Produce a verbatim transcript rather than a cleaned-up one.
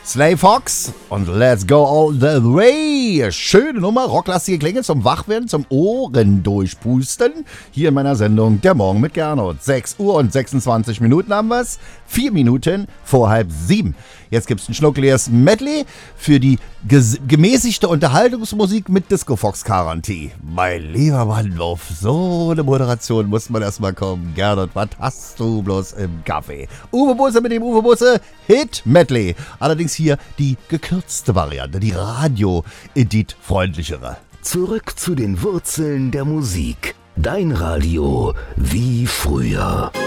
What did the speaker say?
Slay Fox und Let's Go All the Way. Schöne Nummer, rocklastige Klänge zum Wachwerden, zum Ohren durchpusten. Hier in meiner Sendung Der Morgen mit Gernot. sechs Uhr und sechsundzwanzig Minuten haben wir's. Vier Minuten vor halb sieben. Jetzt gibt's ein schnuckliges Medley für die ges- gemäßigte Unterhaltungsmusik mit Disco Fox Garantie. Mein lieber Mann, auf so eine Moderation muss man erstmal kommen. Gernot, was hast du bloß im Kaffee? Uwe Busse mit dem Uwe Busse Hit Medley. Allerdings hier die gekürzte Variante, die Radio-Edit-freundlichere. Zurück zu den Wurzeln der Musik. Dein Radio wie früher.